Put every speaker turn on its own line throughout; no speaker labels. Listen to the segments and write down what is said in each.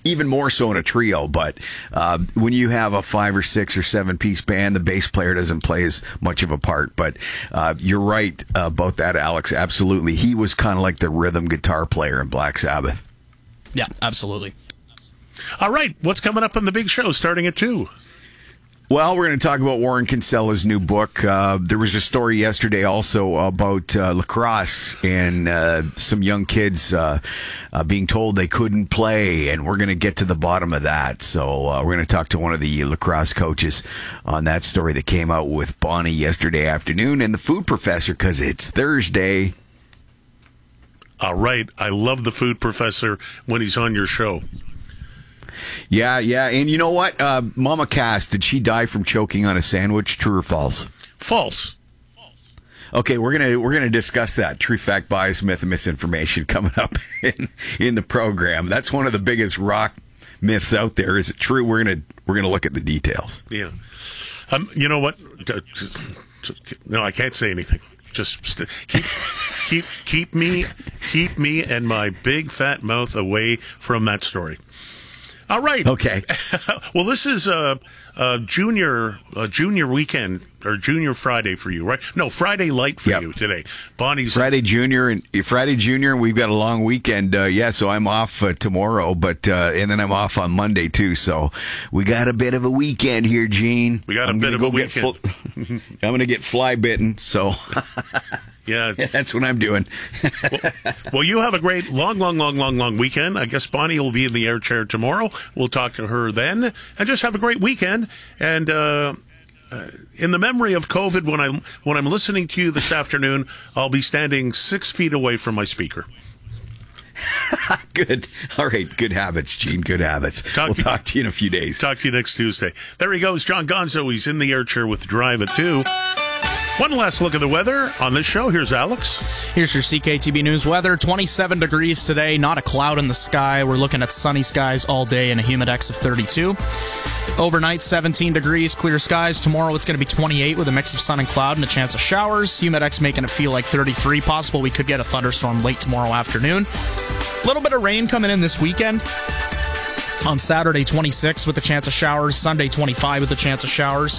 even more so in a trio. But when you have a 5 or 6 or 7 piece band, the bass player doesn't play as much of a part. But you're right about that, Alex. Absolutely. He was kind of like the rhythm guitar player in Black Sabbath.
Yeah, absolutely.
All right, what's coming up on the big show starting at 2?
Well, we're going to talk about Warren Kinsella's new book. There was a story yesterday also about lacrosse and some young kids being told they couldn't play, and we're going to get to the bottom of that. So we're going to talk to one of the lacrosse coaches on that story that came out with Bonnie yesterday afternoon, and the food professor, because it's Thursday.
All right, I love the food professor when he's on your show.
Yeah, and you know what? Mama Cass, did she die from choking on a sandwich? True or false?
False.
Okay, we're gonna discuss that. Truth, fact, bias, myth, and misinformation coming up in the program. That's one of the biggest rock myths out there. Is it true? We're gonna look at the details.
Yeah. You know what? No, I can't say anything. Just keep me and my big fat mouth away from that story. All right.
Okay.
Well, this is junior weekend or junior Friday for you, right? No, Friday light for you today. Bonnie's
Friday junior, and we've got a long weekend. So I'm off tomorrow, but and then I'm off on Monday too. So we got a bit of a weekend here, Gene.
We got a bit of a weekend.
I'm going to get fly bitten. So.
Yeah,
that's what I'm doing.
well, you have a great long weekend. I guess Bonnie will be in the air chair tomorrow. We'll talk to her then, and just have a great weekend. And in the memory of COVID, when I'm listening to you this afternoon, I'll be standing 6 feet away from my speaker.
Good. All right. Good habits, Gene. Good habits. We'll talk to you in a few days.
Talk to you next Tuesday. There he goes, John Gonzo. He's in the air chair with Drive at 2. One last look at the weather on this show. Here's Alex.
Here's your CKTB News weather. 27 degrees today, not a cloud in the sky. We're looking at sunny skies all day and a humidex of 32. Overnight, 17 degrees, clear skies. Tomorrow it's going to be 28 with a mix of sun and cloud and a chance of showers. Humidex making it feel like 33. Possible we could get a thunderstorm late tomorrow afternoon. A little bit of rain coming in this weekend. On Saturday, 26 with a chance of showers. Sunday, 25 with a chance of showers.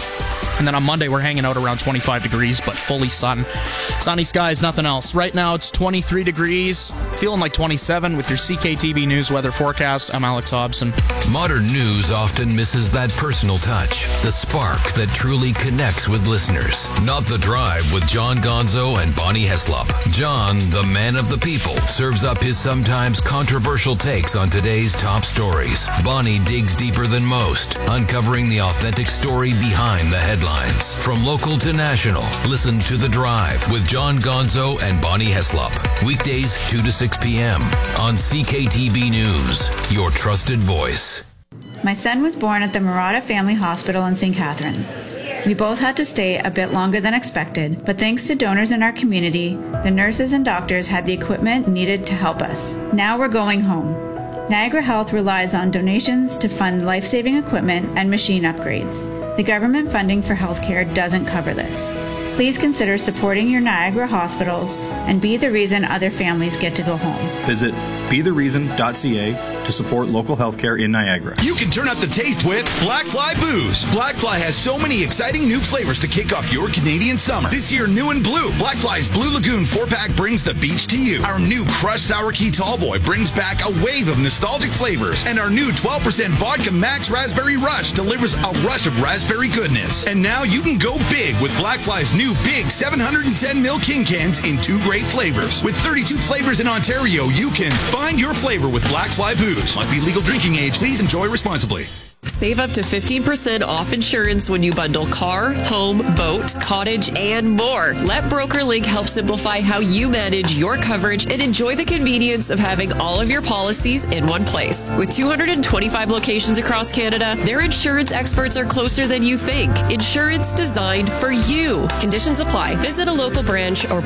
And then on Monday, we're hanging out around 25 degrees, but fully sunny skies, nothing else. Right now, it's 23 degrees, feeling like 27 with your CKTB News weather forecast. I'm Alex Hobson.
Modern news often misses that personal touch, the spark that truly connects with listeners. Not The Drive with John Gonzo and Bonnie Heslop. John, the man of the people, serves up his sometimes controversial takes on today's top stories. Bonnie digs deeper than most, uncovering the authentic story behind the headlines. From local to national, listen to The Drive with John Gonzo and Bonnie Heslop. Weekdays 2 to 6 p.m. on CKTB News, your trusted voice.
My son was born at the Murata Family Hospital in St. Catharines. We both had to stay a bit longer than expected, but thanks to donors in our community, the nurses and doctors had the equipment needed to help us. Now we're going home. Niagara Health relies on donations to fund life-saving equipment and machine upgrades. The government funding for healthcare doesn't cover this. Please consider supporting your Niagara hospitals and be the reason other families get to go home.
Visit bethereason.ca to support local healthcare in Niagara.
You can turn up the taste with Blackfly Booze. Blackfly has so many exciting new flavors to kick off your Canadian summer. This year, new and blue, Blackfly's Blue Lagoon 4-pack brings the beach to you. Our new Crushed Sour Key Tallboy brings back a wave of nostalgic flavors. And our new 12% Vodka Max Raspberry Rush delivers a rush of raspberry goodness. And now you can go big with Blackfly's new big 710ml King cans in 2 great flavors. With 32 flavors in Ontario, you can find your flavor with Blackfly Booze. Must be legal drinking age. Please enjoy responsibly.
Save up to 15% off insurance when you bundle car, home, boat, cottage, and more. Let BrokerLink help simplify how you manage your coverage and enjoy the convenience of having all of your policies in one place. With 225 locations across Canada, their insurance experts are closer than you think. Insurance designed for you. Conditions apply. Visit a local branch or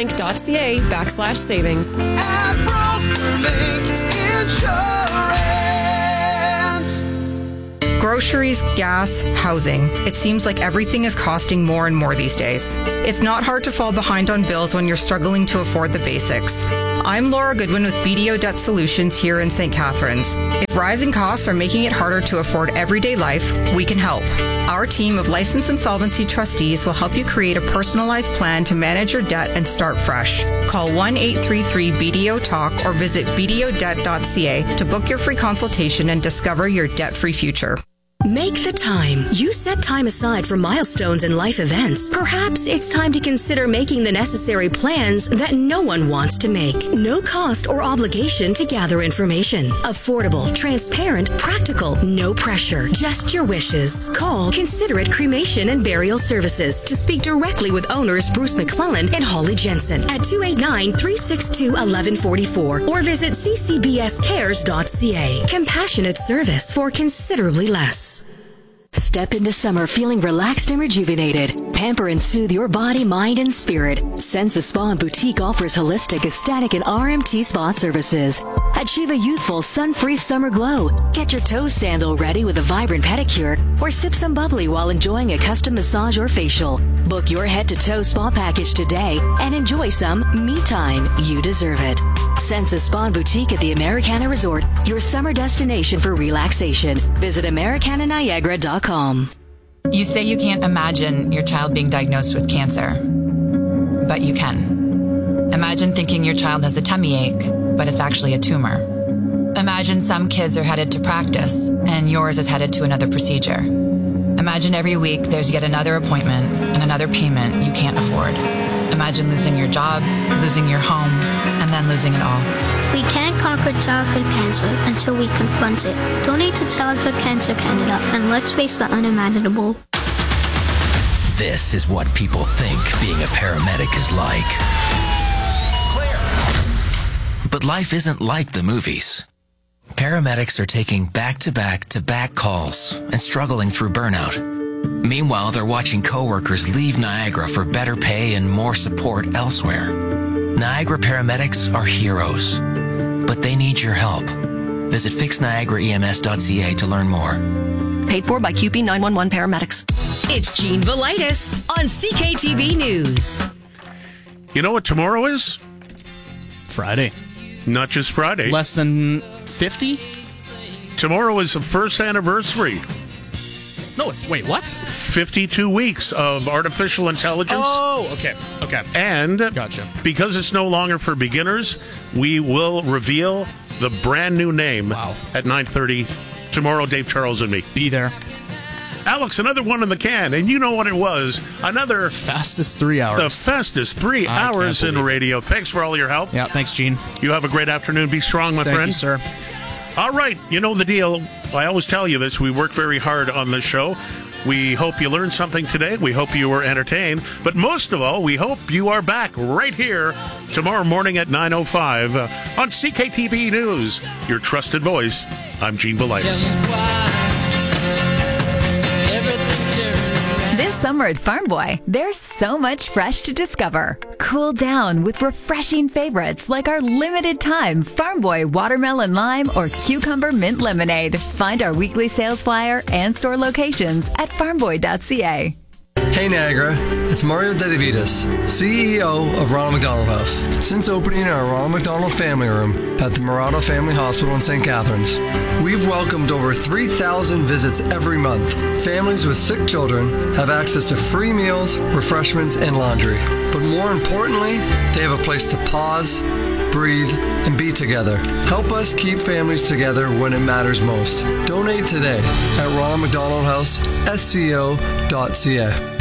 brokerlink.ca/savings.
At BrokerLink Insurance.
Groceries, gas, housing. It seems like everything is costing more and more these days. It's not hard to fall behind on bills when you're struggling to afford the basics. I'm Laura Goodwin with BDO Debt Solutions here in St. Catharines. If rising costs are making it harder to afford everyday life, we can help. Our team of licensed insolvency trustees will help you create a personalized plan to manage your debt and start fresh. Call 1-833-BDO-TALK or visit bdodebt.ca to book your free consultation and discover your debt-free future.
Make the time. You set time aside for milestones and life events. Perhaps it's time to consider making the necessary plans that no one wants to make. No cost or obligation to gather information. Affordable, transparent, practical, no pressure. Just your wishes. Call Considerate Cremation and Burial Services to speak directly with owners Bruce McClellan and Holly Jensen at 289-362-1144 or visit ccbscares.ca. Compassionate service for considerably less.
Step into summer feeling relaxed and rejuvenated. Pamper and soothe your body, mind, and spirit. Sensa Spa and Boutique offers holistic, aesthetic, and RMT spa services. Achieve a youthful, sun-free summer glow. Get your toe sandal ready with a vibrant pedicure or sip some bubbly while enjoying a custom massage or facial. Book your head-to-toe spa package today and enjoy some me time. You deserve it. Sensa Spa and Boutique at the Americana Resort, your summer destination for relaxation. Visit AmericanaNiagara.com.
You say you can't imagine your child being diagnosed with cancer, but you can. Imagine thinking your child has a tummy ache, but it's actually a tumor. Imagine some kids are headed to practice and yours is headed to another procedure. Imagine every week there's yet another appointment and another payment you can't afford. Imagine losing your job, losing your home, and then losing it all.
We can't conquer childhood cancer until we confront it. Donate to Childhood Cancer Canada and let's face the unimaginable.
This is what people think being a paramedic is like. Clear. But life isn't like the movies. Paramedics are taking back-to-back-to-back calls and struggling through burnout. Meanwhile, they're watching coworkers leave Niagara for better pay and more support elsewhere. Niagara paramedics are heroes, but they need your help. Visit fixniagaraems.ca to learn more.
Paid for by QP 911 paramedics. It's Gene Velitis on CKTB News.
You know what tomorrow is?
Friday.
Not just Friday.
Less than 50?
Tomorrow is the first anniversary.
No, wait, what?
52 weeks of artificial intelligence.
Oh, okay.
And
gotcha.
Because it's no longer for beginners, we will reveal the brand new name at 9:30 tomorrow. Dave Charles and me.
Be there.
Alex, another one in the can, and you know what it was. Another...
Fastest 3 hours.
The fastest 3 hours in radio. Thanks for all your help.
Yeah, thanks, Gene.
You have a great afternoon. Be strong, my friend.
Thank you, sir.
All right, you know the deal. I always tell you this. We work very hard on this show. We hope you learned something today. We hope you were entertained. But most of all, we hope you are back right here tomorrow morning at 9:05 on CKTB News, your trusted voice. I'm Gene Velitis.
This summer at Farm Boy, there's so much fresh to discover. Cool down with refreshing favorites like our limited time Farm Boy watermelon lime or cucumber mint lemonade. Find our weekly sales flyer and store locations at farmboy.ca.
Hey Niagara, it's Mario Dedivitas, CEO of Ronald McDonald House. Since opening our Ronald McDonald Family Room at the Murata Family Hospital in St. Catharines, we've welcomed over 3,000 visits every month. Families with sick children have access to free meals, refreshments, and laundry. But more importantly, they have a place to pause, breathe, and be together. Help us keep families together when it matters most. Donate today at Ronald McDonald House, SCO.ca.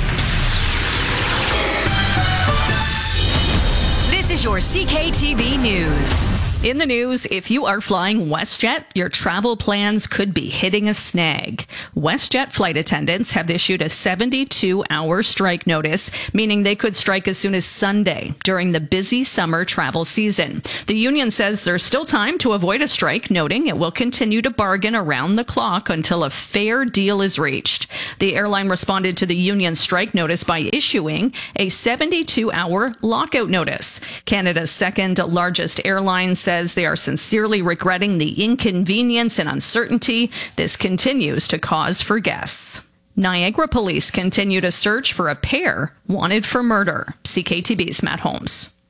This is your CKTB News. In the news, if you are flying WestJet, your travel plans could be hitting a snag. WestJet flight attendants have issued a 72-hour strike notice, meaning they could strike as soon as Sunday during the busy summer travel season. The union says there's still time to avoid a strike, noting it will continue to bargain around the clock until a fair deal is reached. The airline responded to the union strike notice by issuing a 72-hour lockout notice. Canada's second largest airline says they are sincerely regretting the inconvenience and uncertainty this continues to cause for guests. Niagara police continue to search for a pair wanted for murder. CKTB's Matt Holmes.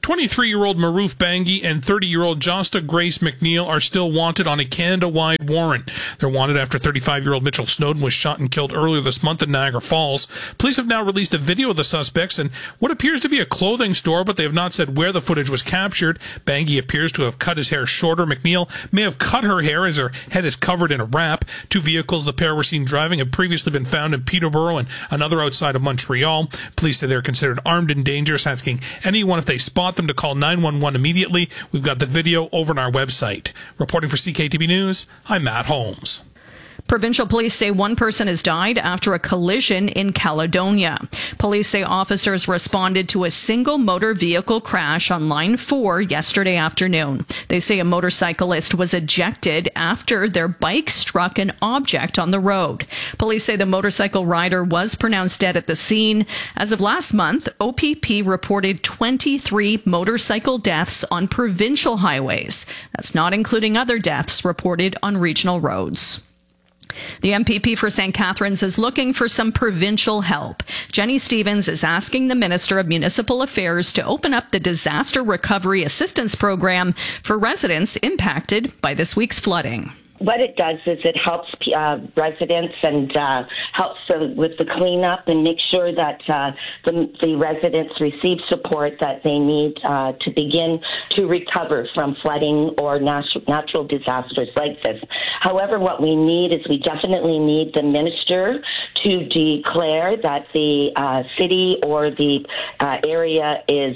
23-year-old Maroof Bangi and 30-year-old Josta Grace McNeil are still wanted on a Canada-wide warrant. They're wanted after 35-year-old Mitchell Snowden was shot and killed earlier this month in Niagara Falls. Police have now released a video of the suspects in what appears to be a clothing store, but they have not said where the footage was captured. Bangi appears to have cut his hair shorter. McNeil may have cut her hair as her head is covered in a wrap. Two vehicles the pair were seen driving have previously been found in Peterborough and another outside of Montreal. Police say they're considered armed and dangerous, asking anyone if they spot them to call 911 immediately. We've got the video over on our website. Reporting for CKTB News, I'm Matt Holmes.
Provincial police say one person has died after a collision in Caledonia. Police say officers responded to a single motor vehicle crash on Line 4 yesterday afternoon. They say a motorcyclist was ejected after their bike struck an object on the road. Police say the motorcycle rider was pronounced dead at the scene. As of last month, OPP reported 23 motorcycle deaths on provincial highways. That's not including other deaths reported on regional roads. The MPP for St. Catharines is looking for some provincial help. Jenny Stevens is asking the Minister of Municipal Affairs to open up the Disaster Recovery Assistance Program for residents impacted by this week's flooding.
What it does is it helps residents and helps with the cleanup and make sure that the residents receive support that they need to begin to recover from flooding or natural disasters like this. However, what we need is we definitely need the minister to declare that the city or the area is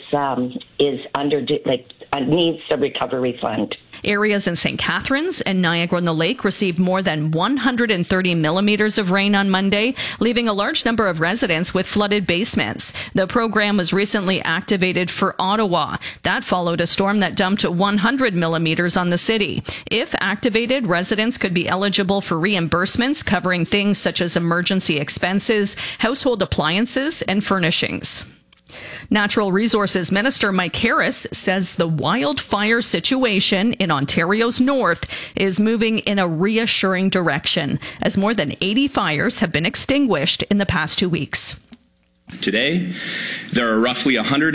under needs a recovery fund.
Areas in St. Catharines and Niagara-on-the-Lake received more than 130 millimeters of rain on Monday, leaving a large number of residents with flooded basements. The program was recently activated for Ottawa. That followed a storm that dumped 100 millimeters on the city. If activated, residents could be eligible for reimbursements covering things such as emergency expenses, household appliances, and furnishings. Natural Resources Minister Mike Harris says the wildfire situation in Ontario's north is moving in a reassuring direction, as more than 80 fires have been extinguished in the past 2 weeks.
Today, there are roughly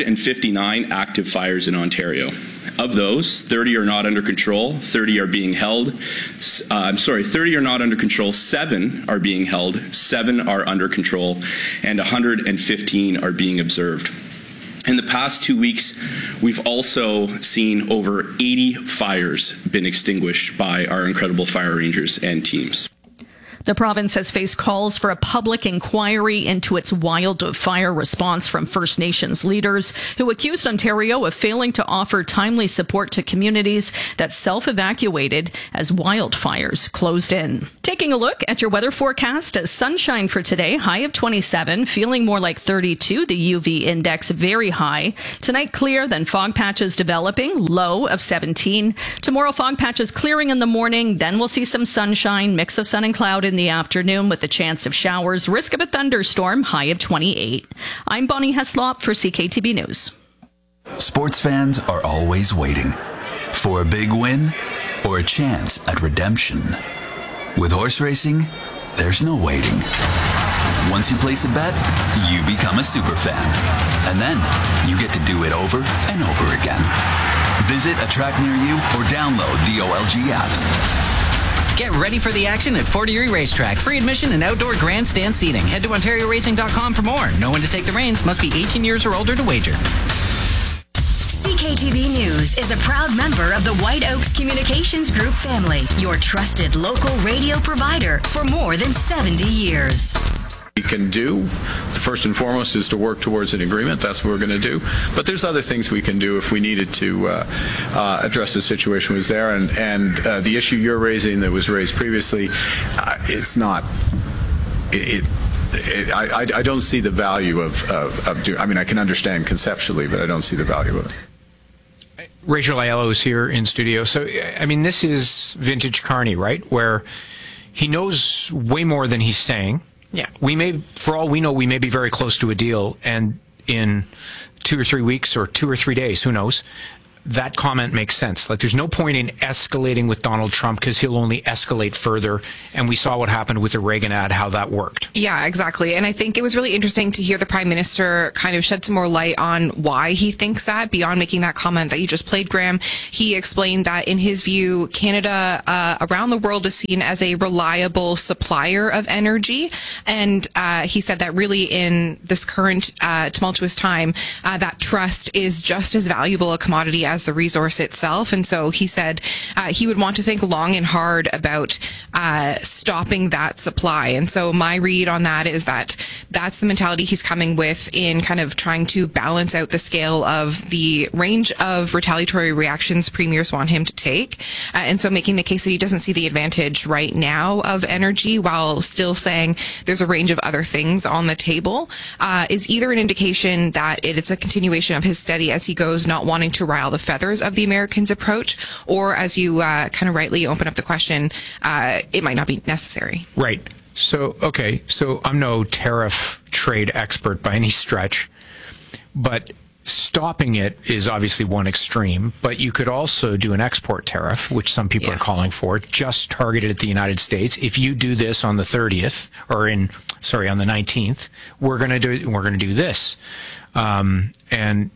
159 active fires in Ontario. Of those, 30 are not under control, 30 are being held. 30 are not under control, 7 are being held, 7 are under control, and 115 are being observed. In the past 2 weeks, we've also seen over 80 fires been extinguished by our incredible fire rangers and teams.
The province has faced calls for a public inquiry into its wildfire response from First Nations leaders who accused Ontario of failing to offer timely support to communities that self-evacuated as wildfires closed in. Taking a look at your weather forecast, sunshine for today, high of 27, feeling more like 32, the UV index very high. Tonight clear, then fog patches developing, low of 17. Tomorrow fog patches clearing in the morning, then we'll see some sunshine, mix of sun and cloud in the afternoon with a chance of showers, risk of a thunderstorm, high of 28. I'm Bonnie Heslop for CKTB News.
Sports fans are always waiting for a big win or a chance at redemption. With horse racing, there's no waiting. Once you place a bet, you become a super fan. And then you get to do it over and over again. Visit a track near you or download the OLG app.
Get ready for the action at Fort Erie Racetrack. Free admission and outdoor grandstand seating. Head to OntarioRacing.com for more. Know when to take the reins. Must be 18 years or older to wager.
CKTB News is a proud member of the White Oaks Communications Group family, your trusted local radio provider for more than 70 years.
We can do, first and foremost, is to work towards an agreement. That's what we're going to do. But there's other things we can do if we needed to address the situation was there. And the issue you're raising that was raised previously, it's not. I don't see the value of doing. I mean, I can understand conceptually, but I don't see the value of it.
Rachel Aiello is here in studio. So, I mean, this is vintage Carney, right? Where he knows way more than he's saying. Yeah, we may, for all we know, we may be very close to a deal, and in 2 or 3 weeks or 2 or 3 days, who knows, that comment makes sense. Like, there's no point in escalating with Donald Trump because he'll only escalate further. And we saw what happened with the Reagan ad, how that worked.
Yeah, exactly. And I think it was really interesting to hear the Prime Minister kind of shed some more light on why he thinks that, beyond making that comment that you just played, Graham. He explained that, in his view, Canada around the world is seen as a reliable supplier of energy. And he said that really in this current tumultuous time, that trust is just as valuable a commodity as the resource itself. And so he said he would want to think long and hard about stopping that supply. And so my read on that is that that's the mentality he's coming with in kind of trying to balance out the scale of the range of retaliatory reactions premiers want him to take. And so making the case that he doesn't see the advantage right now of energy, while still saying there's a range of other things on the table, is either an indication that it's a continuation of his steady as he goes, not wanting to rile the feathers of the Americans' approach, or, as you kind of rightly open up the question, it might not be necessary.
Right. So, okay, so I'm no tariff trade expert by any stretch, but stopping it is obviously one extreme, but you could also do an export tariff, which some people are calling for, just targeted at the United States. If you do this on the 30th, or on the 19th, we're going to do this. And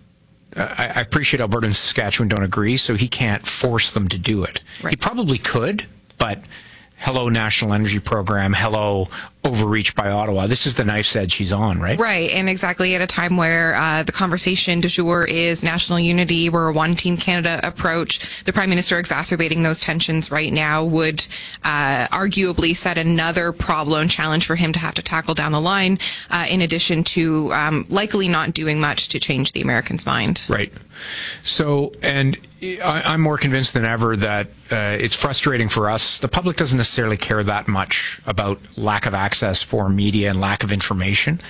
I appreciate Alberta and Saskatchewan don't agree, so he can't force them to do it. Right. He probably could, but hello, National Energy Program, hello, overreach by Ottawa. This is the knife's edge he's on, right?
Right, and exactly at a time where the conversation du jour is national unity, we're a one-team Canada approach. The Prime Minister exacerbating those tensions right now would arguably set another problem challenge for him to have to tackle down the line, in addition to likely not doing much to change the Americans' mind.
Right. So, and I'm more convinced than ever that it's frustrating for us. The public doesn't necessarily care that much about lack of access for media and lack of information.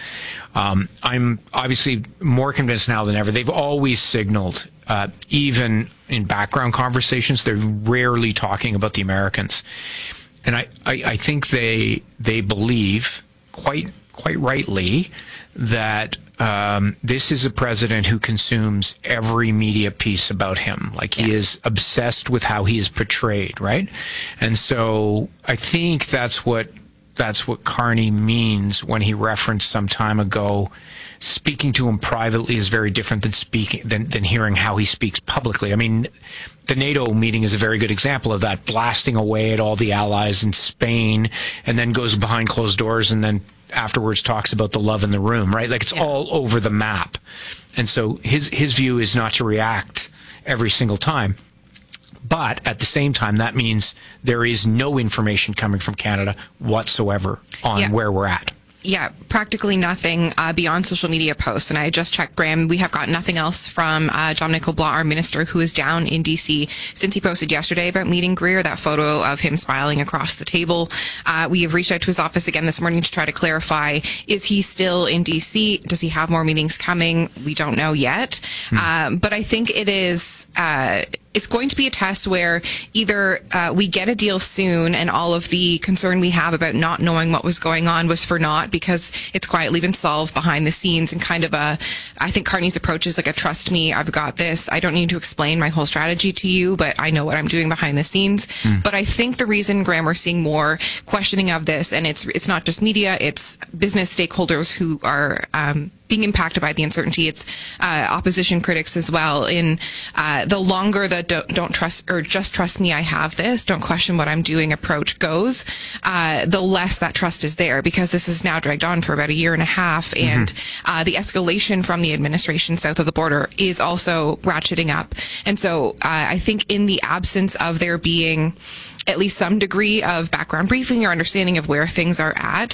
I'm obviously more convinced now than ever. They've always signaled, even in background conversations, they're rarely talking about the Americans. And I think they believe quite rightly that this is a president who consumes every media piece about him. Like, he is obsessed with how he is portrayed, right? And so I think that's what Carney means when he referenced some time ago, speaking to him privately is very different than hearing how he speaks publicly. I mean, the NATO meeting is a very good example of that, blasting away at all the allies in Spain, and then goes behind closed doors and then afterwards talks about the love in the room, right? Like, it's all over the map. And so his view is not to react every single time. But at the same time, that means there is no information coming from Canada whatsoever on where we're at.
Yeah, practically nothing beyond social media posts. And I just checked, Graham, we have got nothing else from Dominic LeBlanc, our minister, who is down in D.C. since he posted yesterday about meeting Greer, that photo of him smiling across the table. We have reached out to his office again this morning to try to clarify, is he still in D.C.? Does he have more meetings coming? We don't know yet. But I think it is... it's going to be a test where either we get a deal soon and all of the concern we have about not knowing what was going on was for naught because it's quietly been solved behind the scenes, and kind of I think Carney's approach is like a trust me, I've got this. I don't need to explain my whole strategy to you, but I know what I'm doing behind the scenes. But I think the reason, Graham, we're seeing more questioning of this, and it's not just media, it's business stakeholders who are being impacted by the uncertainty. It's opposition critics as well. In the longer the don't trust or just trust me, I have this, don't question what I'm doing approach goes, the less that trust is there, because this is now dragged on for about a year and a half, and the escalation from the administration south of the border is also ratcheting up. And so I think in the absence of there being at least some degree of background briefing or understanding of where things are at,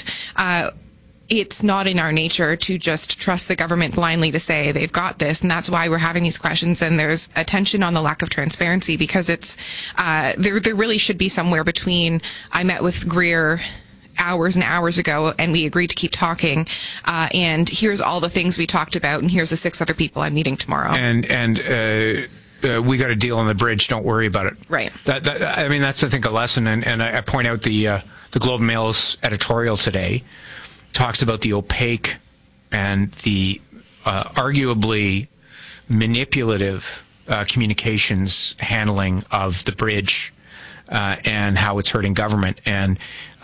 it's not in our nature to just trust the government blindly to say they've got this. And that's why we're having these questions. And there's attention on the lack of transparency, because it's, there really should be somewhere between, I met with Greer hours and hours ago and we agreed to keep talking, and here's all the things we talked about, and here's the 6 other people I'm meeting tomorrow.
We got a deal on the bridge, don't worry about it.
Right.
I mean, that's, I think, a lesson. And I point out the Globe and Mail's editorial today talks about the opaque and the arguably manipulative communications handling of the bridge and how it's hurting government. And,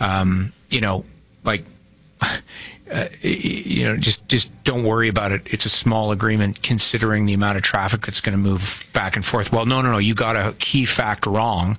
just don't worry about it. It's a small agreement considering the amount of traffic that's going to move back and forth. Well, no, you got a key fact wrong.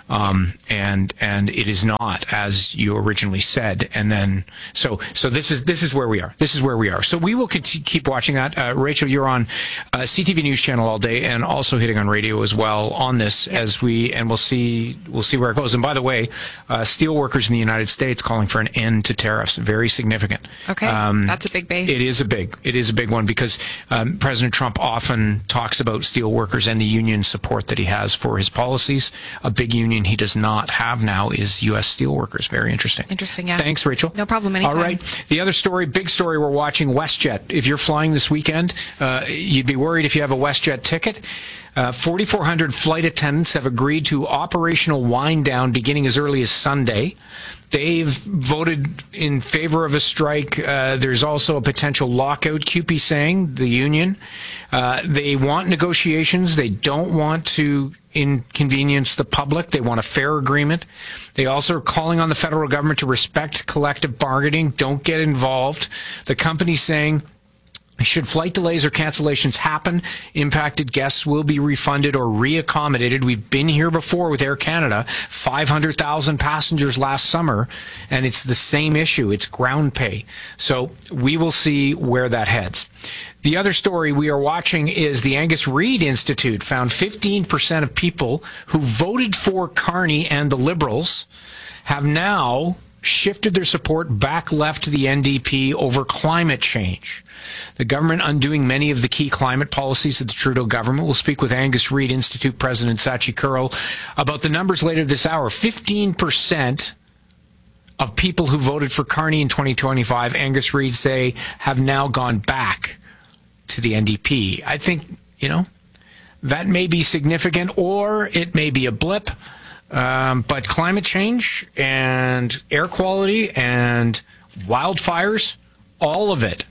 And it is not as you originally said. And then, so this is where we are. This is where we are. So we will keep watching that. Rachel, you're on CTV News Channel all day and also hitting on radio as well on this we'll see where it goes. And by the way, steelworkers in the United States calling for an end to tariffs. Very significant.
Okay. That's a big base.
It is a big one because President Trump often talks about steelworkers and the union support that he has for his policies. A big union he does not have now is U.S. Steelworkers. Very interesting.
Interesting, yeah.
Thanks, Rachel.
No problem, anytime.
All right. The other story, big story we're watching, WestJet. If you're flying this weekend, you'd be worried if you have a WestJet ticket. 4,400 flight attendants have agreed to operational wind down beginning as early as Sunday. They've voted in favor of a strike. There's also a potential lockout, CUPE saying, the union. They want negotiations. They don't want to inconvenience the public. They want a fair agreement. They also are calling on the federal government to respect collective bargaining. Don't get involved. The company's saying, should flight delays or cancellations happen, impacted guests will be refunded or reaccommodated. We've been here before with Air Canada, 500,000 passengers last summer, and it's the same issue. It's ground pay. So we will see where that heads. The other story we are watching is the Angus Reid Institute found 15% of people who voted for Carney and the Liberals have now shifted their support back left to the NDP over climate change. The government undoing many of the key climate policies of the Trudeau government. We'll speak with Angus Reid Institute President Sachi Kurl about the numbers later this hour. 15% of people who voted for Carney in 2025, Angus Reid say, have now gone back to the NDP. I think, that may be significant or it may be a blip. But climate change and air quality and wildfires, all of it,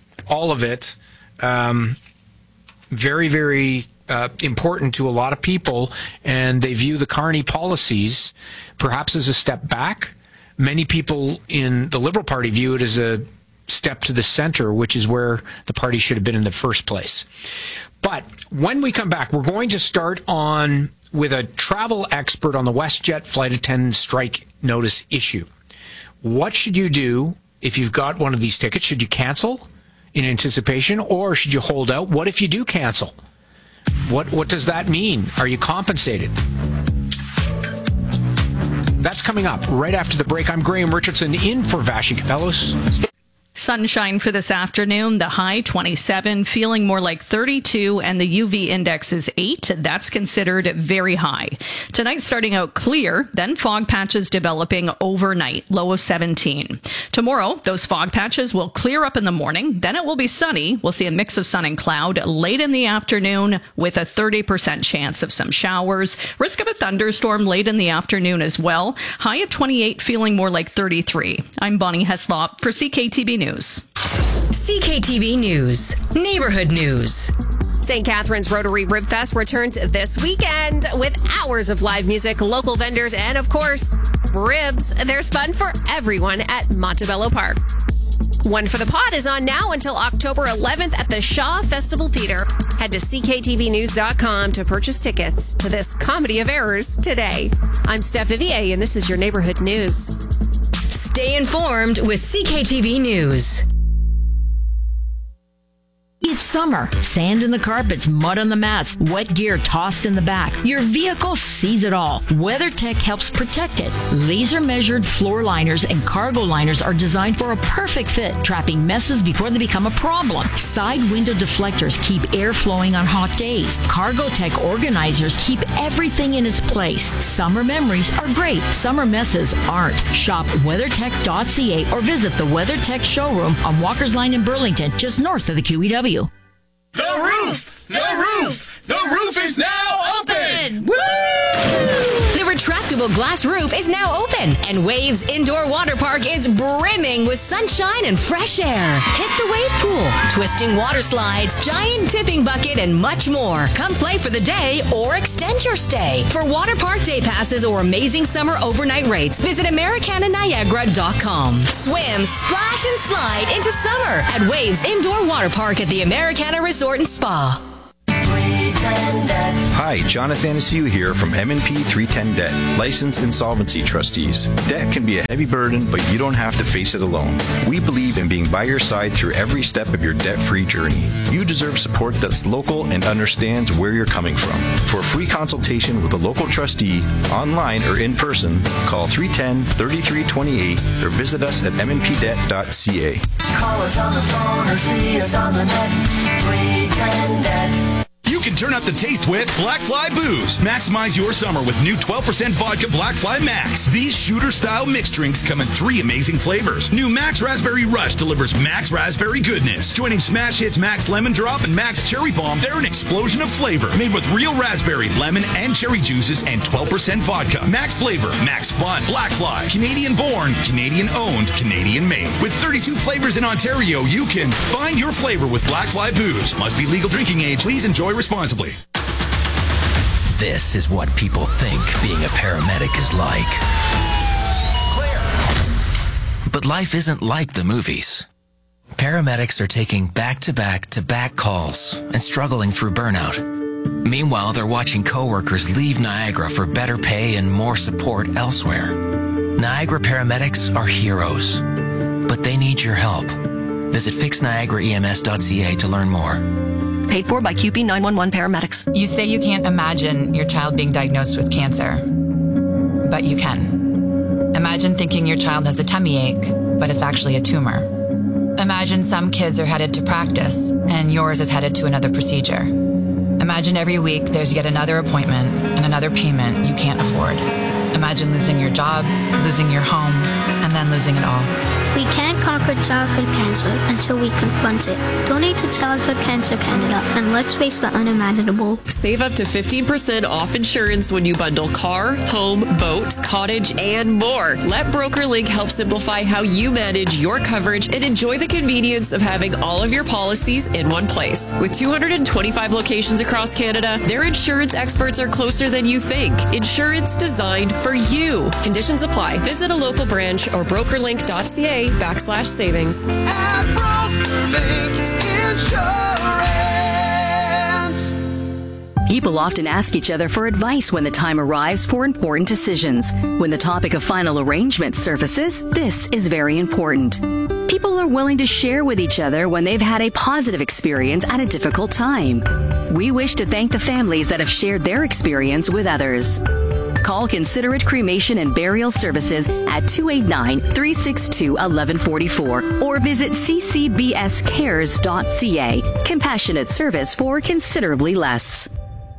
very, very important to a lot of people, and they view the Carney policies perhaps as a step back. Many people in the Liberal Party view it as a step to the center, which is where the party should have been in the first place. But when we come back, we're going to start with a travel expert on the WestJet flight attendant strike notice issue. What should you do if you've got one of these tickets? Should you cancel in anticipation, or should you hold out? What if you do cancel? What does that mean? Are you compensated? That's coming up right after the break. I'm Graham Richardson in for Vashi Capellos.
Sunshine for this afternoon, the high 27, feeling more like 32, and the UV index is 8. That's considered very high. Tonight starting out clear, then fog patches developing overnight, low of 17. Tomorrow, those fog patches will clear up in the morning, then it will be sunny. We'll see a mix of sun and cloud late in the afternoon with a 30% chance of some showers. Risk of a thunderstorm late in the afternoon as well. High of 28, feeling more like 33. I'm Bonnie Heslop for CKTB News.
CKTV News, Neighborhood News.
St. Catharines Rotary Ribfest returns this weekend with hours of live music, local vendors, and of course, ribs. There's fun for everyone at Montebello Park. One for the Pot is on now until October 11th at the Shaw Festival Theater. Head to cktvnews.com to purchase tickets to this comedy of errors today. I'm Steph Vivier, and this is your Neighborhood News.
Stay informed with CKTV News.
It's summer. Sand in the carpets, mud on the mats, wet gear tossed in the back. Your vehicle sees it all. WeatherTech helps protect it. Laser-measured floor liners and cargo liners are designed for a perfect fit, trapping messes before they become a problem. Side window deflectors keep air flowing on hot days. Cargotech organizers keep everything in its place. Summer memories are great. Summer messes aren't. Shop WeatherTech.ca or visit the WeatherTech showroom on Walker's Line in Burlington, just north of the QEW.
The roof! The roof! The roof is now open! Woo!
The retractable retractable glass roof is now open, and Waves Indoor Water Park is brimming with sunshine and fresh air. Hit the wave pool, twisting water slides, giant tipping bucket, and much more. Come play for the day or extend your stay. For water park day passes or amazing summer overnight rates, visit AmericanaNiagara.com. Swim, splash, and slide into summer at Waves Indoor Water Park at the Americana Resort and Spa.
Hi, Jonathan Anaciu here from M&P 310 Debt, licensed insolvency trustees. Debt can be a heavy burden, but you don't have to face it alone. We believe in being by your side through every step of your debt-free journey. You deserve support that's local and understands where you're coming from. For a free consultation with a local trustee, online or in person, call 310-3328 or visit us at mnpdebt.ca.
Call us on the phone or see us on the net. 310 Debt.
You can turn up the taste with Black Fly Booze. Maximize your summer with new 12% vodka Black Fly Max. These shooter-style mixed drinks come in 3 amazing flavors. New Max Raspberry Rush delivers Max Raspberry goodness. Joining Smash Hits Max Lemon Drop and Max Cherry Bomb, they're an explosion of flavor. Made with real raspberry, lemon, and cherry juices and 12% vodka. Max flavor, Max fun. Black Fly. Canadian born, Canadian owned, Canadian made. With 32 flavors in Ontario, you can find your flavor with Black Fly Booze. Must be legal drinking age. Please enjoy responsibly.
This is what people think being a paramedic is like. Clear. But life isn't like the movies. Paramedics are taking back-to-back-to-back calls and struggling through burnout. Meanwhile, they're watching coworkers leave Niagara for better pay and more support elsewhere. Niagara paramedics are heroes, but they need your help. Visit fixniagaraems.ca to learn more.
Paid for by QP 911 paramedics.
You say you can't imagine your child being diagnosed with cancer, but you can. Imagine thinking your child has a tummy ache, but it's actually a tumor. Imagine some kids are headed to practice, and yours is headed to another procedure. Imagine every week there's yet another appointment and another payment you can't afford. Imagine losing your job, losing your home, and then losing it all.
We can't conquer childhood cancer until we confront it. Donate to Childhood Cancer Canada and let's face the unimaginable.
Save up to 15% off insurance when you bundle car, home, boat, cottage, and more. Let BrokerLink help simplify how you manage your coverage and enjoy the convenience of having all of your policies in one place. With 225 locations across Canada, their insurance experts are closer than you think. Insurance designed for you. Conditions apply. Visit a local branch or brokerlink.ca/savings.
At BrokerLink Insurance.
People often ask each other for advice when the time arrives for important decisions. When the topic of final arrangement surfaces, this is very important. People are willing to share with each other when they've had a positive experience at a difficult time. We wish to thank the families that have shared their experience with others. Call Considerate Cremation and Burial Services at 289-362-1144 or visit ccbscares.ca. Compassionate service for considerably less.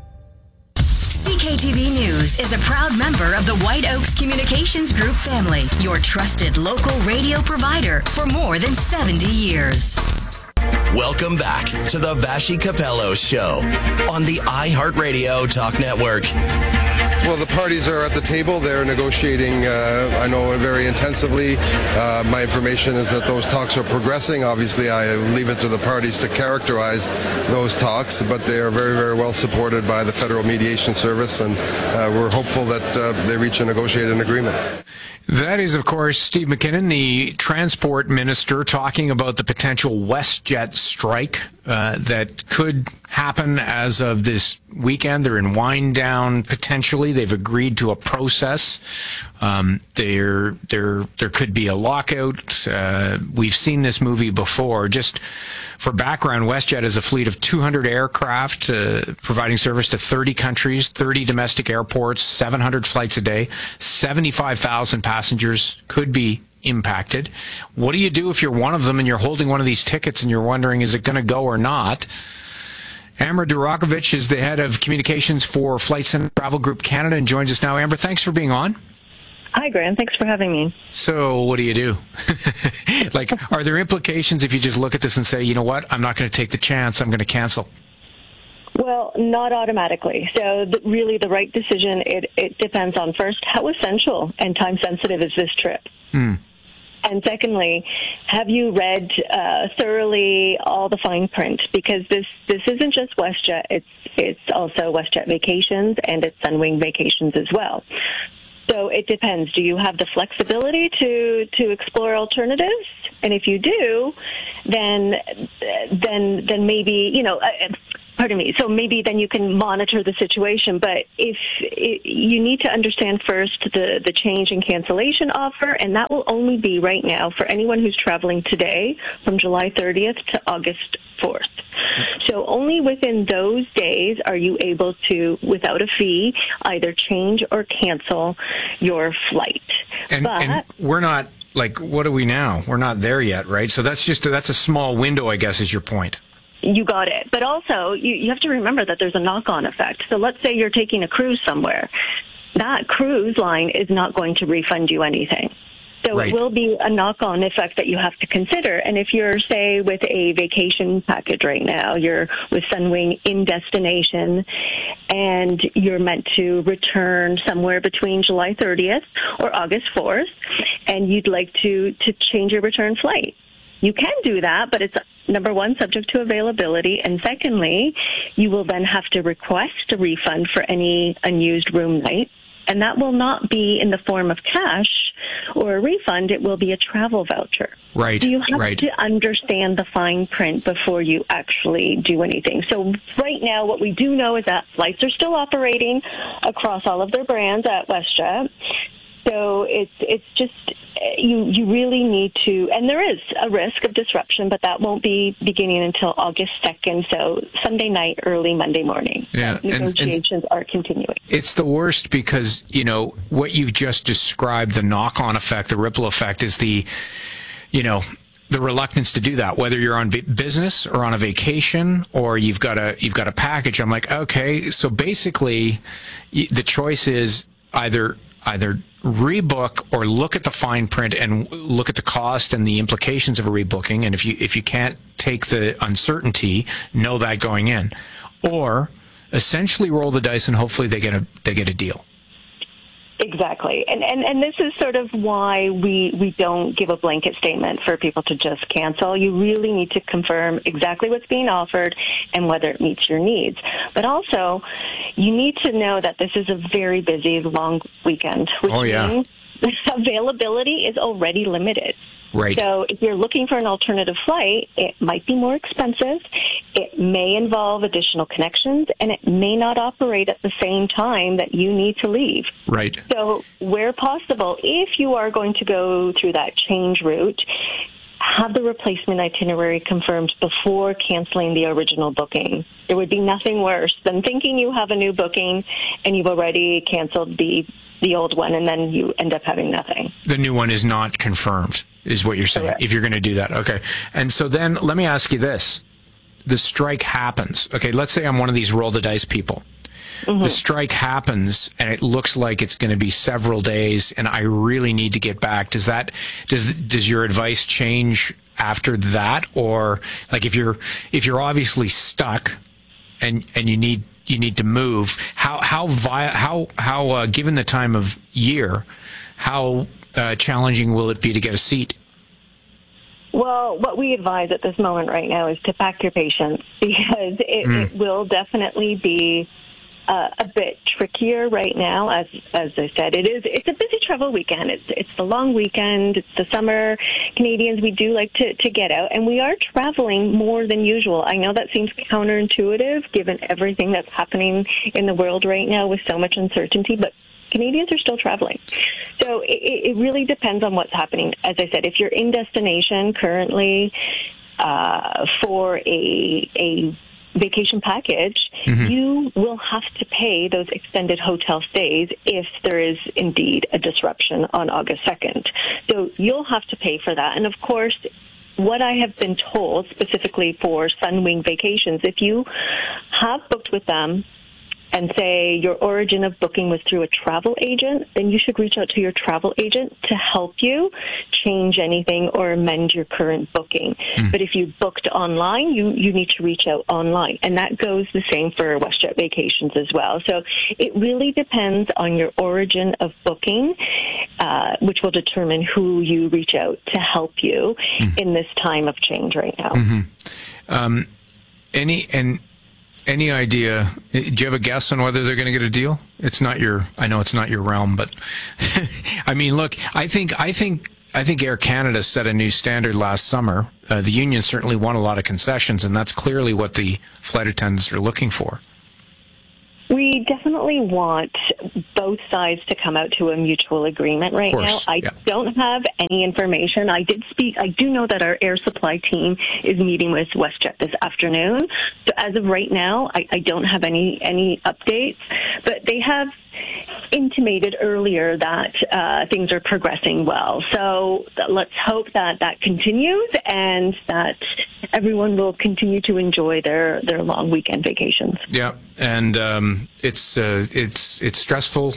CKTV News is a proud member of the White Oaks Communications Group family, your trusted local radio provider for more than 70 years.
Welcome back to the Vashi Capello Show on the iHeartRadio Talk Network.
Well, the parties are at the table. They're negotiating, I know, very intensively. My information is that those talks are progressing. Obviously, I leave it to the parties to characterize those talks, but they are very, very well supported by the Federal Mediation Service, and we're hopeful that they reach a negotiated agreement.
That is, of course, Steve McKinnon, the transport minister, talking about the potential WestJet strike that could happen as of this weekend. They're in wind down potentially. They've agreed to a process. There could be a lockout. We've seen this movie before. Just for background, WestJet is a fleet of 200 aircraft providing service to 30 countries, 30 domestic airports, 700 flights a day, 75,000 passengers could be impacted. What do you do if you're one of them and you're holding one of these tickets and you're wondering, is it going to go or not? Amber Durakovic is the head of communications for Flight Centre Travel Group Canada and joins us now. Amber, thanks for being on.
Hi, Graham. Thanks for having me.
So what do you do? Like, are there implications if you just look at this and say, you know what, I'm not going to take the chance, I'm going to cancel?
Well, not automatically. So really the right decision, it depends on, first, how essential and time-sensitive is this trip? And secondly, have you read thoroughly all the fine print? Because this isn't just WestJet, it's also WestJet Vacations and it's Sunwing Vacations as well. So it depends. Do you have the flexibility to explore alternatives? And if you do, then maybe, pardon me. So maybe then you can monitor the situation. But you need to understand first the change in cancellation offer, and that will only be right now for anyone who's traveling today from July 30th to August 4th. So only within those days are you able to, without a fee, either change or cancel your flight.
And we're not, what are we now? We're not there yet, right? So that's a small window, I guess, is your point.
You got it. But also, you have to remember that there's a knock-on effect. So let's say you're taking a cruise somewhere. That cruise line is not going to refund you anything. So
right.
It will be a knock-on effect that you have to consider. And if you're, say, with a vacation package right now, you're with Sunwing in destination, and you're meant to return somewhere between July 30th or August 4th, and you'd like to change your return flight. You can do that, but it's, number one, subject to availability, and secondly, you will then have to request a refund for any unused room night, and that will not be in the form of cash or a refund. It will be a travel voucher.
Right.
So you have
right.
to understand the fine print before you actually do anything. So right now, what we do know is that flights are still operating across all of their brands at WestJet. So it's just, you really need to, and there is a risk of disruption, but that won't be beginning until August 2nd, so Sunday night, early Monday morning.
Yeah,
negotiations are continuing.
It's the worst because, what you've just described, the knock-on effect, the ripple effect, is the reluctance to do that, whether you're on business or on a vacation or you've got a package. I'm like, okay, so basically the choice is either rebook or look at the fine print and look at the cost and the implications of a rebooking. And if you can't take the uncertainty, know that going in, or essentially roll the dice and hopefully they get a deal.
Exactly. And this is sort of why we don't give a blanket statement for people to just cancel. You really need to confirm exactly what's being offered and whether it meets your needs. But also, you need to know that this is a very busy, long weekend, which means availability is already limited.
Right.
So if you're looking for an alternative flight, it might be more expensive, it may involve additional connections, and it may not operate at the same time that you need to leave.
Right.
So where possible, if you are going to go through that change route, have the replacement itinerary confirmed before canceling the original booking. There would be nothing worse than thinking you have a new booking and you've already canceled the old one, and then you end up having nothing.
The new one is not confirmed, is what you're saying, if you're going to do that. Okay. And so then let me ask you this. The strike happens. Okay, let's say I'm one of these roll the dice people. Mm-hmm. The strike happens, and it looks like it's going to be several days, and I really need to get back. Does your advice change after that, or like if you're obviously stuck, and you need to move? How given the time of year, how challenging will it be to get a seat?
Well, what we advise at this moment right now is to pack your patience, because it will definitely be a bit trickier right now. As I said, it's a busy travel weekend. It's the long weekend. It's the summer. Canadians, we do like to get out, and we are traveling more than usual. I know that seems counterintuitive given everything that's happening in the world right now with so much uncertainty, but Canadians are still traveling. So it really depends on what's happening. As I said, if you're in destination currently for a vacation package, you will have to pay those extended hotel stays if there is indeed a disruption on August 2nd. So you'll have to pay for that. And of course, what I have been told specifically for Sunwing Vacations, if you have booked with them and say your origin of booking was through a travel agent, then you should reach out to your travel agent to help you change anything or amend your current booking. But if you booked online, you need to reach out online. And that goes the same for WestJet Vacations as well. So it really depends on your origin of booking, which will determine who you reach out to help you in this time of change right now.
Any idea? Do you have a guess on whether they're going to get a deal? I know it's not your realm, but I mean, look, I think Air Canada set a new standard last summer. The union certainly won a lot of concessions, and that's clearly what the flight attendants are looking for.
We definitely want both sides to come out to a mutual agreement right now. I don't have any information. I do know that our air supply team is meeting with WestJet this afternoon. So as of right now, I don't have any updates, but they have intimated earlier that things are progressing well. So let's hope that continues and that everyone will continue to enjoy their long weekend vacations.
Yeah, and it's stressful,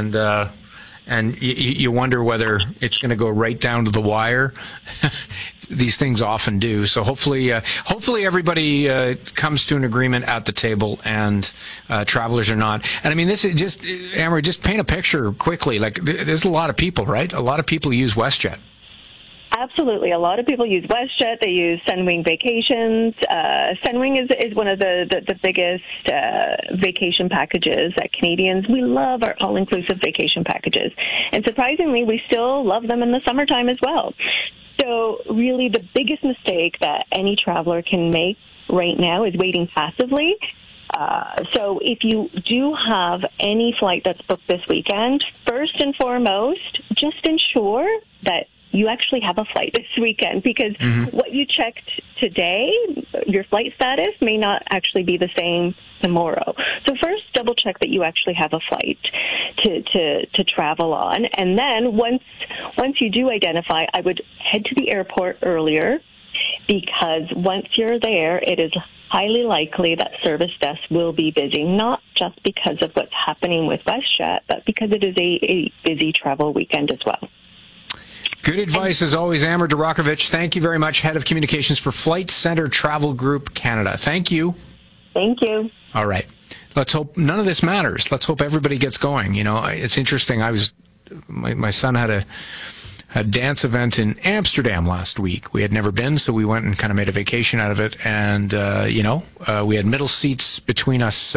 and you wonder whether it's going to go right down to the wire. These things often do. So hopefully everybody comes to an agreement at the table, and travelers are not. And I mean, this is just, Amber, just paint a picture quickly. Like, there's a lot of people, right? A lot of people use WestJet.
Absolutely. A lot of people use WestJet. They use Sunwing Vacations. Sunwing is one of the biggest vacation packages at Canadians. We love our all-inclusive vacation packages. And surprisingly, we still love them in the summertime as well. So really the biggest mistake that any traveler can make right now is waiting passively. So if you do have any flight that's booked this weekend, first and foremost, just ensure that you actually have a flight this weekend, because what you checked today, your flight status, may not actually be the same tomorrow. So first, double check that you actually have a flight to travel on. And then once you do identify, I would head to the airport earlier, because once you're there, it is highly likely that service desk will be busy, not just because of what's happening with WestJet, but because it is a busy travel weekend as well.
Good advice, as always, Amber Durakovic. Thank you very much, Head of Communications for Flight Centre Travel Group Canada. Thank you.
Thank you.
All right. Let's hope none of this matters. Let's hope everybody gets going. You know, it's interesting. My son had a dance event in Amsterdam last week. We had never been, so we went and kind of made a vacation out of it. And, we had middle seats between us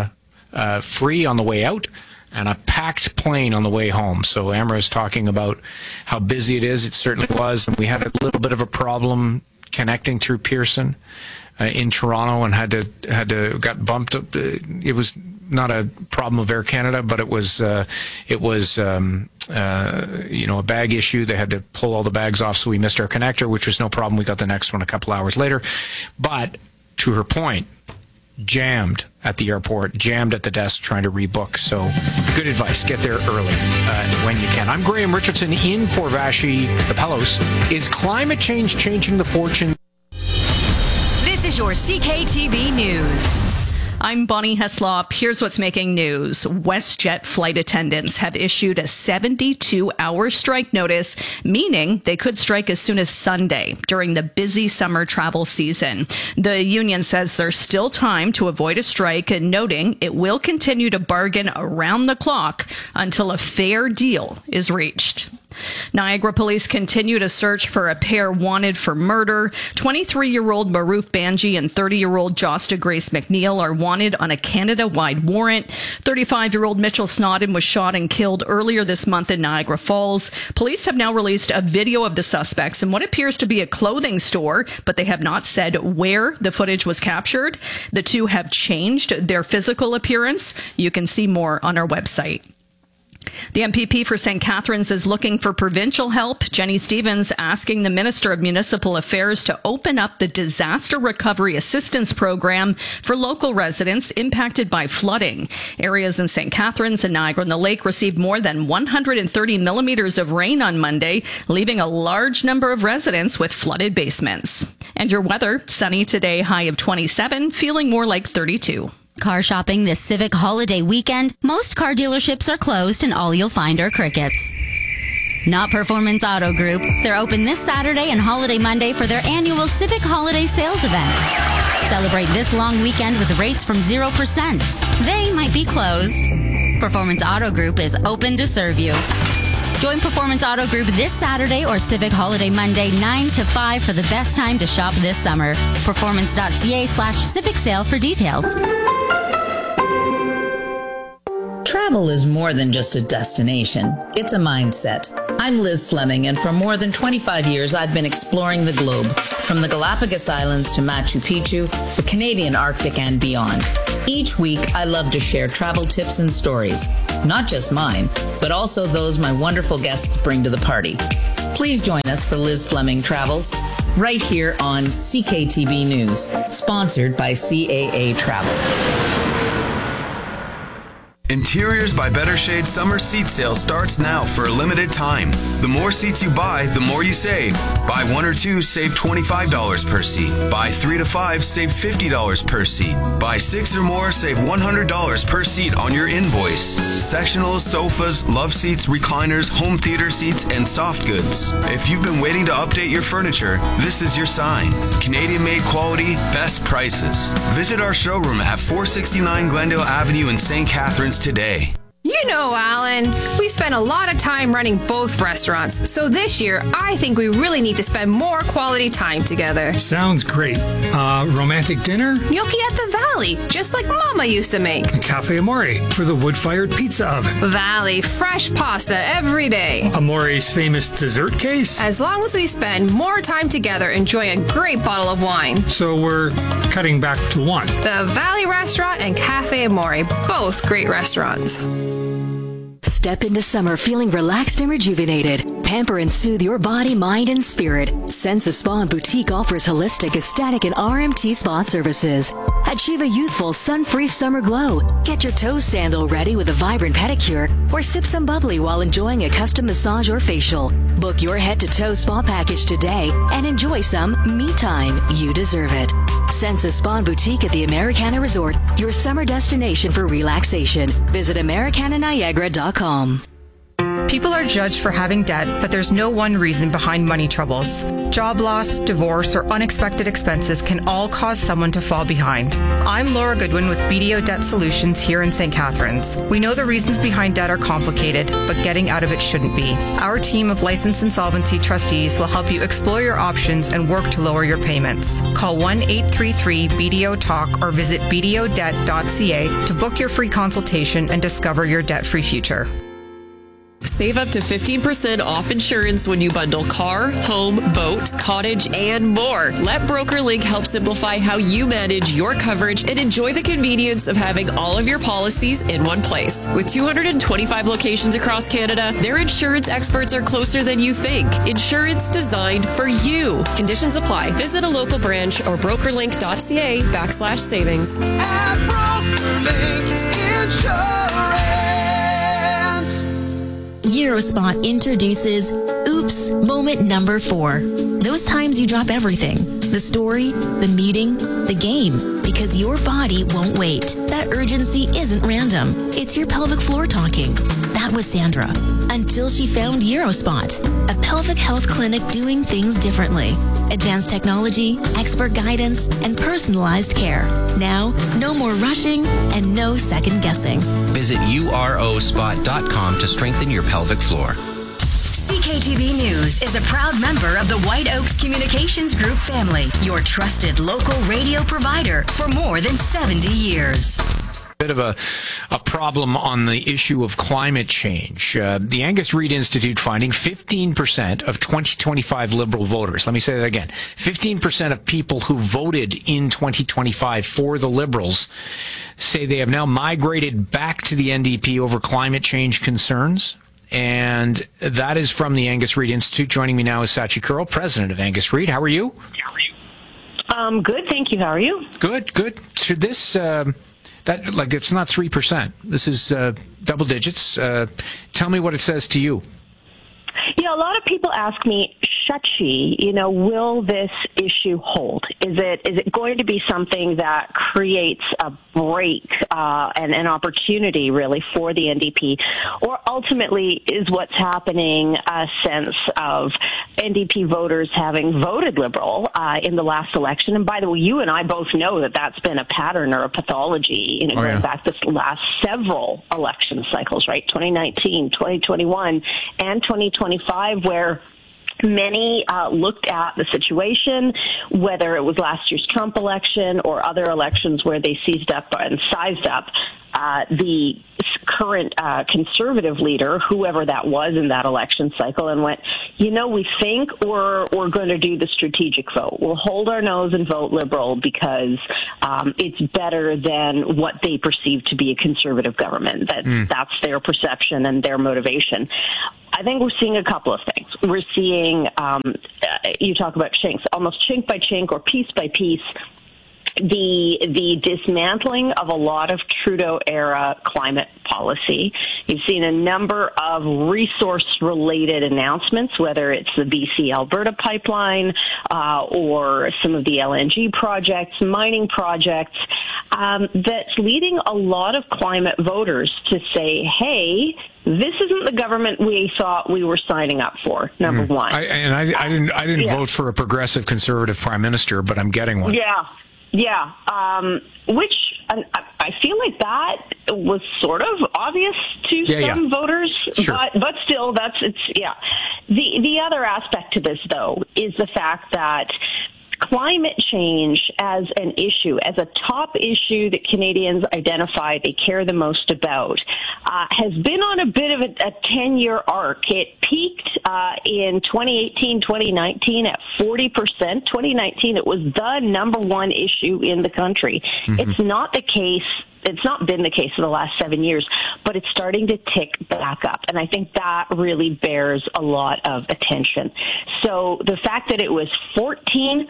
free on the way out, and a packed plane on the way home. So Amber is talking about how busy it is. It certainly was. And we had a little bit of a problem connecting through Pearson in Toronto, and got bumped up. It was not a problem of Air Canada, but it was a bag issue. They had to pull all the bags off, so we missed our connector, which was no problem. We got the next one a couple hours later. But to her point, jammed at the airport, jammed at the desk trying to rebook. So good advice. Get there early when you can. I'm Graham Richardson in for Vassy Kapelos. Is climate change changing the fortune?
This is your CKTB News.
I'm Bonnie Heslop. Here's what's making news. WestJet flight attendants have issued a 72-hour strike notice, meaning they could strike as soon as Sunday during the busy summer travel season. The union says there's still time to avoid a strike, and noting it will continue to bargain around the clock until a fair deal is reached. Niagara police continue to search for a pair wanted for murder. 23-year-old Maroof Banji and 30-year-old Josta Grace McNeil are wanted on a Canada-wide warrant. 35-year-old Mitchell Snodden was shot and killed earlier this month in Niagara Falls. Police have now released a video of the suspects in what appears to be a clothing store, but they have not said where the footage was captured. The two have changed their physical appearance. You can see more on our website. The MPP for St. Catharines is looking for provincial help. Jenny Stevens asking the Minister of Municipal Affairs to open up the Disaster Recovery Assistance Program for local residents impacted by flooding. Areas in St. Catharines and Niagara-on-the-Lake received more than 130 millimeters of rain on Monday, leaving a large number of residents with flooded basements. And your weather, sunny today, high of 27, feeling more like 32.
Car shopping this Civic holiday weekend, most car dealerships are closed and all you'll find are crickets. Not Performance Auto Group. They're open this Saturday and Holiday Monday for their annual Civic Holiday Sales event. Celebrate this long weekend with rates from 0%. They might be closed. Performance Auto Group is open to serve you. Join Performance Auto Group this Saturday or Civic Holiday Monday 9 to 5 for the best time to shop this summer. Performance.ca/Civic Sale for details.
Travel is more than just a destination. It's a mindset. I'm Liz Fleming, and for more than 25 years, I've been exploring the globe, from the Galapagos Islands to Machu Picchu, the Canadian Arctic, and beyond. Each week, I love to share travel tips and stories, not just mine, but also those my wonderful guests bring to the party. Please join us for Liz Fleming Travels, right here on CKTB News, sponsored by CAA Travel.
Interiors by Better Shade summer seat sale starts now for a limited time. The more seats you buy, the more you save. Buy 1 or 2, save $25 per seat. Buy 3 to 5, save $50 per seat. Buy 6 or more, save $100 per seat on your invoice. Sectionals, sofas, love seats, recliners, home theater seats, and soft goods. If you've been waiting to update your furniture, this is your sign. Canadian-made quality, best prices. Visit our showroom at 469 Glendale Avenue in St. Catharines today.
You know, Alan, we spent a lot of time running both restaurants, so this year I think we really need to spend more quality time together.
Sounds great. Romantic dinner?
Gnocchi at the Valley, just like Mama used to make.
Cafe Amore for the wood-fired pizza oven.
Valley, fresh pasta every day.
Amore's famous dessert case?
As long as we spend more time together enjoying a great bottle of wine.
So we're cutting back to one.
The Valley Restaurant and Cafe Amore, both great restaurants.
Step into summer feeling relaxed and rejuvenated. Pamper and soothe your body, mind, and spirit. Sensa Spa and Boutique offers holistic, aesthetic, and RMT spa services. Achieve a youthful, sun-free summer glow. Get your toe sandal ready with a vibrant pedicure, or sip some bubbly while enjoying a custom massage or facial. Book your head-to-toe spa package today and enjoy some me time. You deserve it. Sensa Spa and Boutique at the Americana Resort, your summer destination for relaxation. Visit AmericanaNiagara.com.
People are judged for having debt, but there's no one reason behind money troubles. Job loss, divorce, or unexpected expenses can all cause someone to fall behind. I'm Laura Goodwin with BDO Debt Solutions here in St. Catharines. We know the reasons behind debt are complicated, but getting out of it shouldn't be. Our team of licensed insolvency trustees will help you explore your options and work to lower your payments. Call 1-833-BDO-TALK or visit bdodebt.ca to book your free consultation and discover your debt-free future.
Save up to 15% off insurance when you bundle car, home, boat, cottage, and more. Let BrokerLink help simplify how you manage your coverage and enjoy the convenience of having all of your policies in one place. With 225 locations across Canada, their insurance experts are closer than you think. Insurance designed for you. Conditions apply. Visit a local branch or brokerlink.ca/savings.
At BrokerLink Insurance.
Eurospot introduces Oops Moment Number 4. Those times you drop everything. The story, the meeting, the game. Because your body won't wait. That urgency isn't random. It's your pelvic floor talking. That was Sandra. Until she found Eurospot, a pelvic health clinic doing things differently. Advanced technology, expert guidance, and personalized care. Now, no more rushing and no second guessing.
Visit urospot.com to strengthen your pelvic floor.
CKTB News is a proud member of the White Oaks Communications Group family, your trusted local radio provider for more than 70 years.
Bit of a problem on the issue of climate change. The Angus Reid Institute finding 15% of 2025 Liberal voters, let me say that again, 15% of people who voted in 2025 for the Liberals say they have now migrated back to the NDP over climate change concerns. And that is from the Angus Reid Institute. Joining me now is Sachi Kurl, president of Angus Reid. How are you?
Good, thank you. How are you?
Good. Should this... it's not 3%. This is double digits. Tell me what it says to you.
Yeah, a lot of people ask me, Shachi, will this issue hold? Is it going to be something that creates a break and an opportunity really for the NDP, or ultimately is what's happening a sense of NDP voters having voted Liberal in the last election? And by the way, you and I both know that that's been a pattern or a pathology, going back this last several election cycles, right? 2019, 2021, and 2025, where many looked at the situation, whether it was last year's Trump election or other elections where they seized up and sized up the current conservative leader, whoever that was in that election cycle, and went, we think we're going to do the strategic vote. We'll hold our nose and vote Liberal because it's better than what they perceive to be a conservative government. That's their perception and their motivation. I think we're seeing a couple of things. We're seeing, you talk about chinks, almost chink by chink or piece by piece, the dismantling of a lot of Trudeau-era climate policy. You've seen a number of resource-related announcements, whether it's the BC-Alberta pipeline or some of the LNG projects, mining projects, that's leading a lot of climate voters to say, hey, this isn't the government we thought we were signing up for, number one.
I didn't vote for a progressive conservative prime minister, but I'm getting one.
Yeah, which I feel like that was sort of obvious to some voters,
sure.
but still, The other aspect to this, though, is the fact that climate change as an issue, as a top issue that Canadians identify they care the most about, has been on a bit of a 10-year arc. It peaked in 2018, 2019 at 40%. 2019, it was the number one issue in the country. It's not the case. It's not been the case for the last 7 years, but it's starting to tick back up. And I think that really bears a lot of attention. So the fact that it was 14%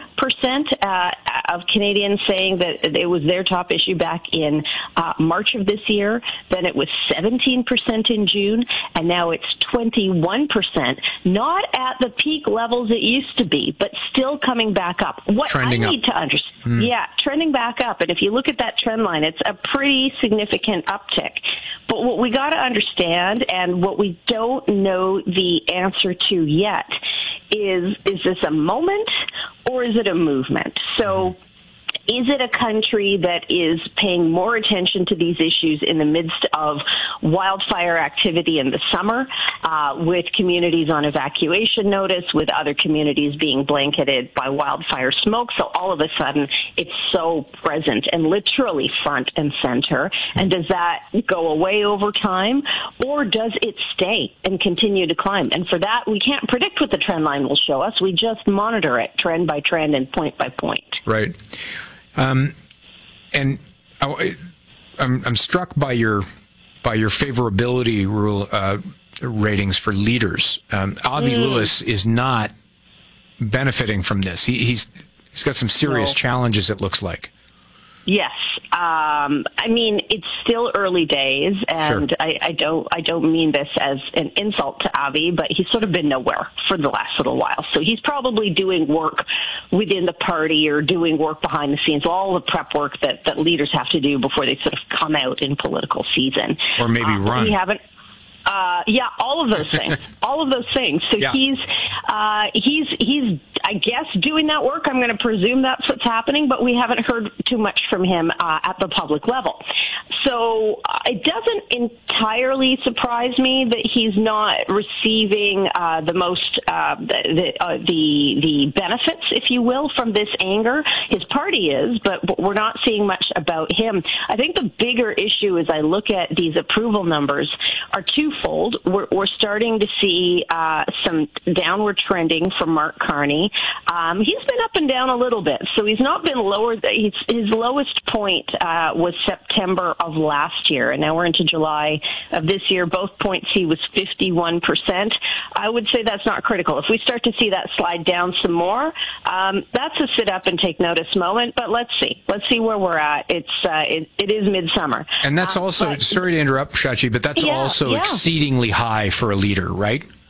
of Canadians saying that it was their top issue back in March of this year, then it was 17% in June, and now it's 21%. Not at the peak levels it used to be, but still coming back up. What trending I need to understand, trending back up. And if you look at that trend line, it's a pretty significant uptick. But what we got to understand, and what we don't know the answer to yet, is this a moment or is it a movement? So is it a country that is paying more attention to these issues in the midst of wildfire activity in the summer, with communities on evacuation notice, with other communities being blanketed by wildfire smoke? So all of a sudden, it's so present and literally front and center. And does that go away over time, or does it stay and continue to climb? And for that, we can't predict what the trend line will show us. We just monitor it trend by trend and point by point.
Right. And I'm struck by your favorability rule ratings for leaders. Avi Lewis is not benefiting from this. He's got some serious challenges, it looks like.
Yes. I mean, it's still early days, and sure. I don't mean this as an insult to Avi, but he's sort of been nowhere for the last little while. So he's probably doing work within the party or doing work behind the scenes, all the prep work that leaders have to do before they sort of come out in political season.
Or maybe run.
We haven't. All of those things. All of those things. So he's I guess doing that work. I'm going to presume that's what's happening, but we haven't heard too much from him at the public level. So it doesn't entirely surprise me that he's not receiving the most the benefits, if you will, from this anger. His party is, but we're not seeing much about him. I think the bigger issue as I look at these approval numbers are twofold. We're starting to see some downward trending from Mark Carney. He's been up and down a little bit, so he's not been lower. His lowest point was September of last year, and now we're into July of this year. Both points he was 51%. I would say that's not critical. If we start to see that slide down some more, that's a sit up and take notice moment. But let's see where we're at. It is midsummer,
and that's also sorry to interrupt, Shachi, but that's also exceedingly high for a leader, right?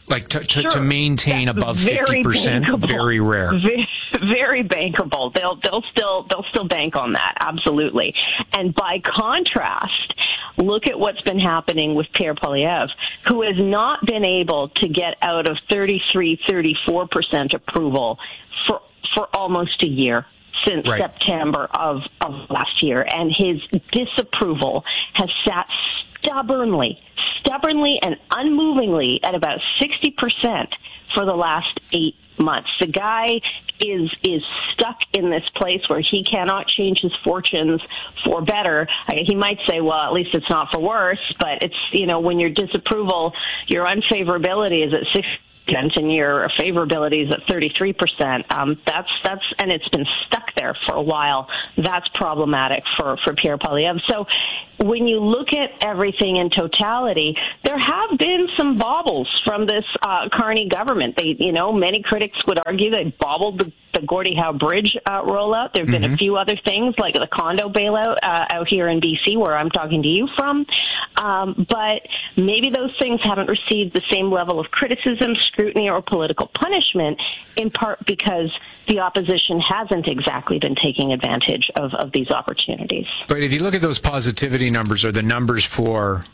Like to maintain
That's
above
very
50%,
bankable.
very rare.
Very bankable. They'll still bank on that, absolutely. And by contrast, look at what's been happening with Pierre Poilievre, who has not been able to get out of 34% approval for almost a year. Since September of last year, and his disapproval has sat stubbornly and unmovingly at about 60% for the last 8 months. The guy is stuck in this place where he cannot change his fortunes for better. He might say, well, at least it's not for worse, but it's, when your disapproval, your unfavorability is at 60%, and your favorability is at 33%. And it's been stuck there for a while. That's problematic for Pierre Poilievre. So when you look at everything in totality, there have been some baubles from this Carney government. Many critics would argue they baubled the Gordie Howe Bridge rollout. There have been a few other things like the condo bailout out here in BC, where I'm talking to you from. But maybe those things haven't received the same level of criticism, scrutiny, or political punishment, in part because the opposition hasn't exactly been taking advantage of these opportunities.
But if you look at those positivity numbers, or the numbers for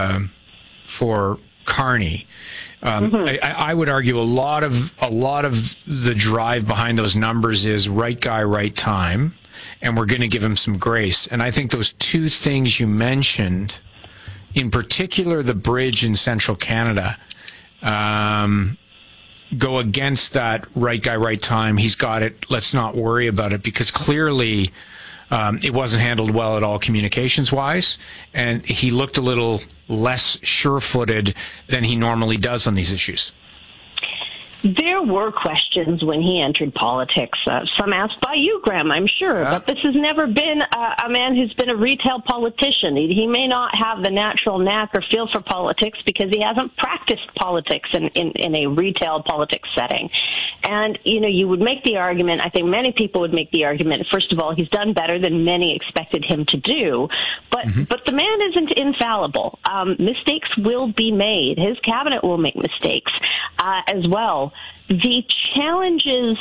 Carney, I would argue a lot of the drive behind those numbers is right guy, right time, and we're going to give him some grace. And I think those two things you mentioned, in particular the bridge in central Canada, go against that right guy, right time. He's got it. Let's not worry about it, because clearly it wasn't handled well at all communications-wise, and he looked a little less sure-footed than he normally does on these issues.
There were questions when he entered politics, some asked by you, Graham, I'm sure, but this has never been a man who's been a retail politician. He may not have the natural knack or feel for politics because he hasn't practiced politics in a retail politics setting. And, you would make the argument, I think many people would make the argument, first of all, he's done better than many expected him to do, but the man isn't infallible. Mistakes will be made. His cabinet will make mistakes as well. The challenges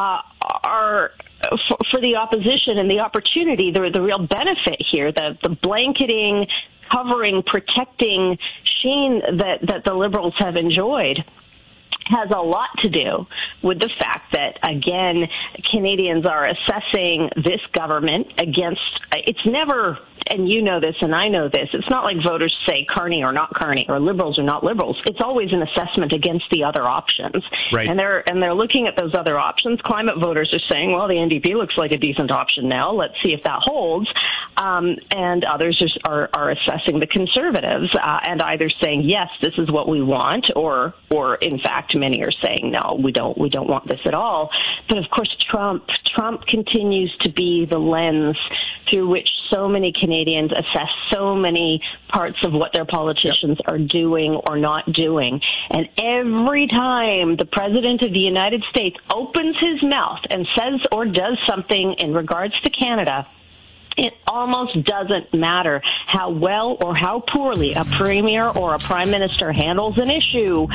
are for the opposition, and the opportunity, the real benefit here, the blanketing, covering, protecting sheen that the Liberals have enjoyed, has a lot to do with the fact that, again, Canadians are assessing this government against, it's never, and you know this and I know this, it's not like voters say Carney or not Carney, or Liberals or not Liberals. It's always an assessment against the other options. Right. And they're looking at those other options. Climate voters are saying, well, the NDP looks like a decent option now. Let's see if that holds. And others are assessing the Conservatives and either saying, yes, this is what we want, or in fact, many are saying, no, we don't want this at all. But of course, Trump continues to be the lens through which so many Canadians assess so many parts of what their politicians are doing or not doing. And every time the President of the United States opens his mouth and says or does something in regards to Canada, it almost doesn't matter how well or how poorly a premier or a prime minister handles an issue.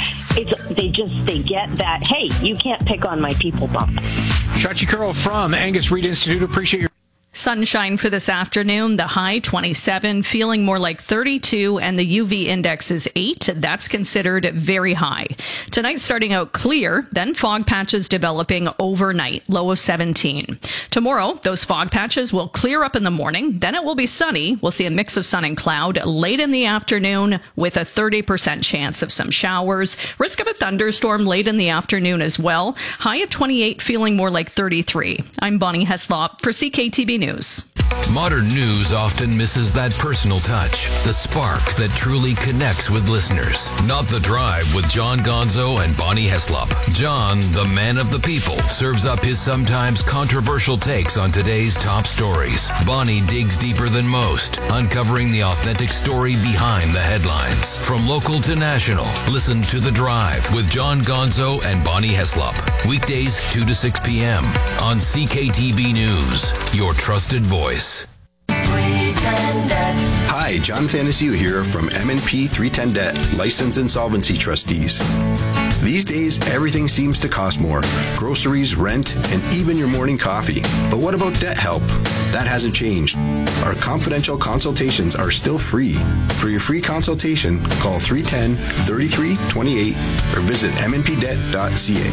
They get that, hey, you can't pick on my people bump.
Shachi Kurl from Angus Reid Institute. Appreciate your
Sunshine for this afternoon, the high 27, feeling more like 32, and the UV index is 8. That's considered very high. Tonight starting out clear, then fog patches developing overnight, low of 17. Tomorrow, those fog patches will clear up in the morning, then it will be sunny. We'll see a mix of sun and cloud late in the afternoon with a 30% chance of some showers. Risk of a thunderstorm late in the afternoon as well. High of 28, feeling more like 33. I'm Bonnie Heslop for CKTB News.
Modern news often misses that personal touch, the spark that truly connects with listeners. Not The Drive with John Gonzo and Bonnie Heslop. John, the man of the people, serves up his sometimes controversial takes on today's top stories. Bonnie digs deeper than most, uncovering the authentic story behind the headlines. From local to national, listen to The Drive with John Gonzo and Bonnie Heslop. Weekdays 2 to 6 p.m. on CKTB News, your trusted voice.
310 Debt.
Hi, Jonathan Anaziu here from M&P 310 Debt, Licensed Insolvency Trustees. These days, everything seems to cost more. Groceries, rent, and even your morning coffee. But what about debt help? That hasn't changed. Our confidential consultations are still free. For your free consultation, call 310-3328 or visit mnpdebt.ca.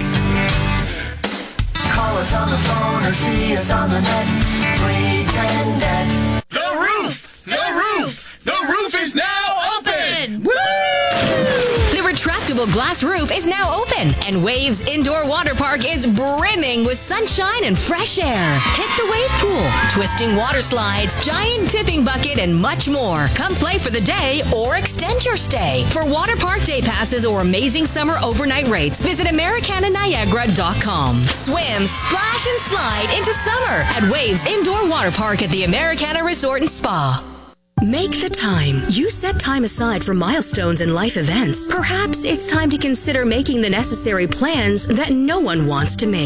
Call us on the phone or see us on the net. 310-NET.
The roof! The roof! The roof is now open! Woo!
The retractable glass roof is now open, and Waves Indoor Water Park is brimming with sunshine and fresh air. Hit the wave pool, twisting water slides, giant tipping bucket, and much more. Come play for the day or extend your stay. For water park day passes or amazing summer overnight rates, visit AmericanaNiagara.com. Swim, splash, and slide into summer at Waves Indoor Water Park at the Americana Resort and Spa. Make the time. You set time aside for milestones and life events. Perhaps it's time to consider making the necessary plans that no one wants to make.